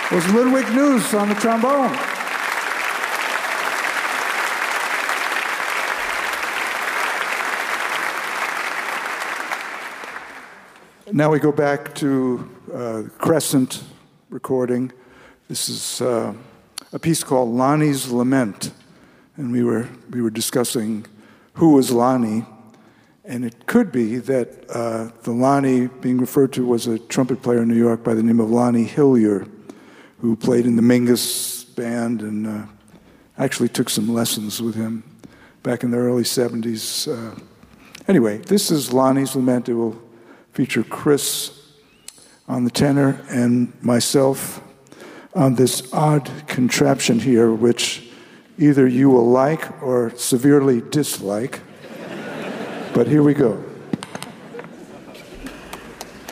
was Ludwig News on the trombone. Now we go back to Crescent recording. This is a piece called Lonnie's Lament, and we were discussing who was Lonnie, and it could be that the Lonnie being referred to was a trumpet player in New York by the name of Lonnie Hillier, who played in the Mingus band and actually took some lessons with him back in the early 70s. Anyway, this is Lonnie's Lament. It will feature Chris on the tenor and myself on this odd contraption here, which either you will like or severely dislike. But here we go.